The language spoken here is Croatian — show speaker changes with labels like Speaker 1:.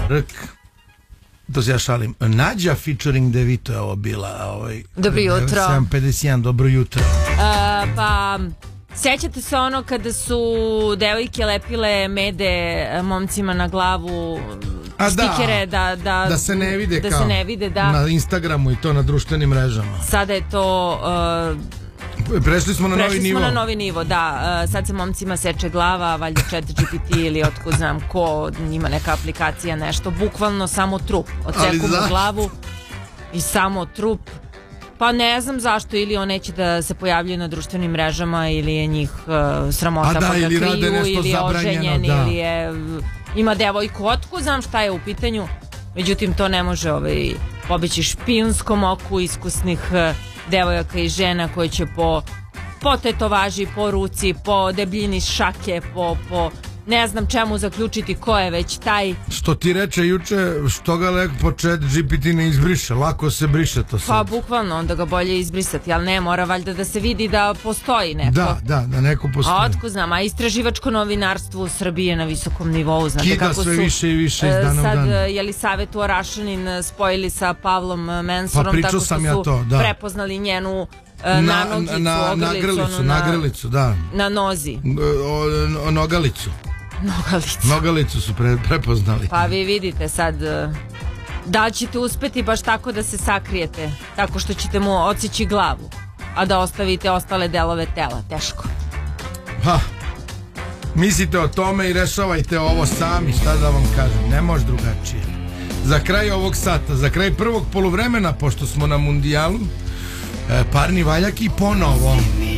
Speaker 1: To se ja šalim. Nađa featuring Devito je ovo bila.
Speaker 2: Dobro jutro.
Speaker 1: 7:51, dobro jutro.
Speaker 2: Pa, sećate se ono kada su devojke lepile mede momcima na glavu, stikere
Speaker 1: da se ne vide,
Speaker 2: da se ne vide, da.
Speaker 1: Na Instagramu i to na društvenim mrežama.
Speaker 2: Sada je to...
Speaker 1: Prešli smo na
Speaker 2: novi nivo, da. Sad se momcima seče glava, valjda ChatGPT ili otko znam ko, ima neka aplikacija, nešto, bukvalno samo trup. Odseku mu glavu i samo trup. Pa ne znam zašto, ili on neće da se pojavljaju na društvenim mrežama, ili je njih sramota pa ga kriju, ili je oženjen, ili je ima devojku, otko znam šta je u pitanju. Međutim, to ne može pobeći špijunskom oku iskusnih devojaka i žena koje će po tetovaži, po ruci, po debljini šake, po ne znam čemu zaključiti ko je već taj.
Speaker 1: Što ti reče juče, što ga lepo ChatGPT ne izbriše, lako se briše to sad.
Speaker 2: Pa bukvalno, onda ga bolje izbrisati, ali ne, mora valjda da se vidi da postoji neko.
Speaker 1: Da neko postoji.
Speaker 2: A otko znam, a istraživačko novinarstvo u Srbiji je na visokom nivou. Znate
Speaker 1: kida
Speaker 2: kako
Speaker 1: sve
Speaker 2: su,
Speaker 1: više i više iz dana u dan.
Speaker 2: Sad Jelisavetu Orašanin spojili sa Pavlom Mansorom,
Speaker 1: pa
Speaker 2: tako što su prepoznali njenu nogicu,
Speaker 1: nagrlicu, da.
Speaker 2: Na nozi.
Speaker 1: Nogalicu. Nogalicu su prepoznali.
Speaker 2: Pa vi vidite sad, da li ćete uspeti baš tako da se sakrijete, tako što ćete mu odseći glavu, a da ostavite ostale delove tela, teško.
Speaker 1: Mislite o tome i rešavajte ovo sami, šta da vam kažem, ne može drugačije. Za kraj ovog sata, za kraj prvog poluvremena, pošto smo na mundijalu, parni valjak i ponovo